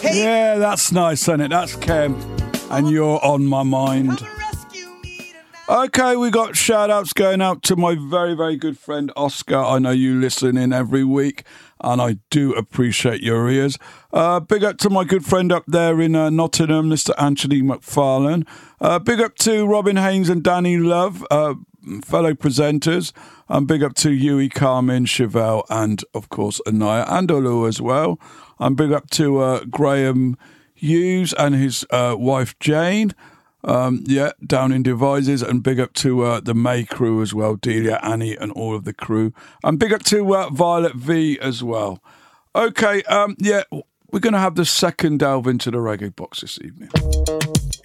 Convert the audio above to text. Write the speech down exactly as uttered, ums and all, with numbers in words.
Yeah, that's nice, isn't it? That's Kem, and You're on My Mind. Okay, we got shout-outs going out to my very, very good friend Oscar. I know you listen in every week, and I do appreciate your ears. Uh, big up to my good friend up there in uh, Nottingham, Mister Anthony McFarlane. Uh, big up to Robin Haynes and Danny Love, uh, fellow presenters. And big up to Yui, Carmen, Chevelle, and, of course, Anaya and Olu as well. And big up to uh, Graham Hughes and his uh, wife Jane. Um, yeah, down in Devices, and big up to uh, the May crew as well, Delia, Annie, and all of the crew, and big up to uh, Violet V as well. Okay, um, yeah, we're going to have the second delve into the reggae box this evening.